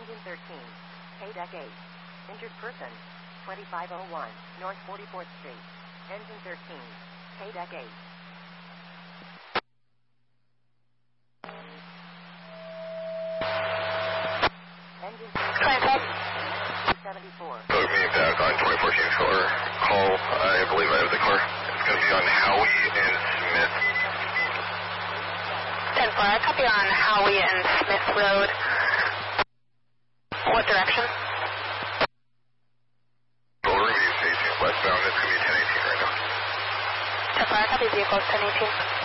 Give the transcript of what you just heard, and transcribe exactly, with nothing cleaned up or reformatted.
Engine thirteen. K-Deck eight. Injured person. twenty-five oh one North forty-fourth Street. Engine thirteen. K-Deck eight. Engine thirteen. two seventy-four. Load me back on twenty fourteen score. Call, I believe I have the car. It's going to be on Howie and Smith. ten four, I copy on Howie and Smith Road. What direction? Roll review facing westbound. It's going to be ten eighteen right now. ten four, I copy vehicles ten eighteen.